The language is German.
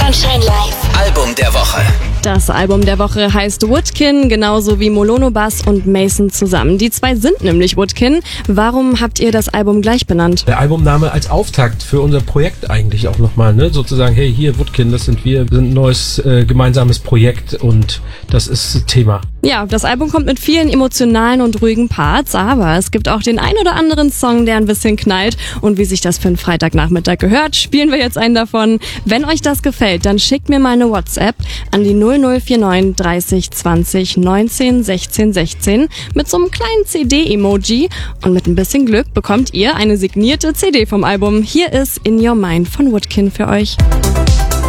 Sunshine Live. Album der Woche. Das Album der Woche heißt Woodkin, genauso wie Molono Bass und Mason zusammen. Die zwei sind nämlich Woodkin. Warum habt ihr das Album gleich benannt? Der Albumname als Auftakt für unser Projekt eigentlich auch nochmal, ne? Sozusagen, hey, hier Woodkin, das sind wir sind ein neues gemeinsames Projekt und das ist Thema. Ja, das Album kommt mit vielen emotionalen und ruhigen Parts, aber es gibt auch den ein oder anderen Song, der ein bisschen knallt. Und wie sich das für einen Freitagnachmittag gehört, spielen wir jetzt einen davon. Wenn euch das gefällt, dann schickt mir mal eine WhatsApp an die 0049 30 20 19 16 16 mit so einem kleinen CD-Emoji. Und mit ein bisschen Glück bekommt ihr eine signierte CD vom Album. Hier ist In Your Mind von Woodkin für euch.